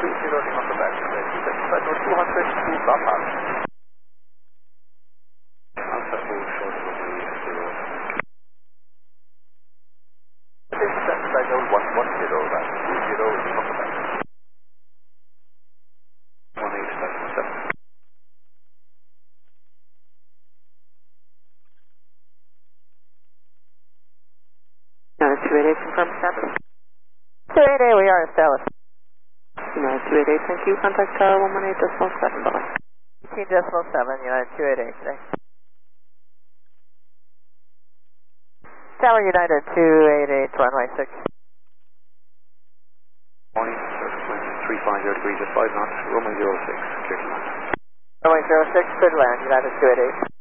Lima Quebec. Flight 200, please stop out. Alpha 2 short runway 0. Flight 110, right? 20 Lima Quebec. 18.7. United 288, confirm status. 288, we are established. United 288, thank you. Contact tower 118.7, bye-bye. 18.7, United 288 today. Tower United 288, runway 6. Morning, surface wind 350 degrees at 5 knots, runway 06, clear to land. Runway 06, clear to land, United 288.